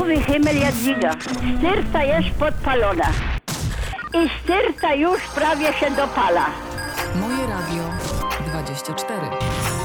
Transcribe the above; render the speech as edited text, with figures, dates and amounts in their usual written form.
Mówi Himmel Jadwiga. Styrta jest podpalona. I styrta już prawie się dopala. Moje Radio 24.